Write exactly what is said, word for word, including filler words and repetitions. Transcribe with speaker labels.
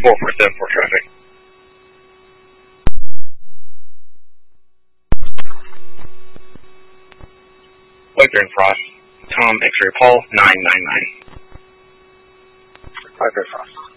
Speaker 1: four four seven four traffic. Laker and Frost. Tom X-Ray Paul nine nine nine.
Speaker 2: Laker Frost.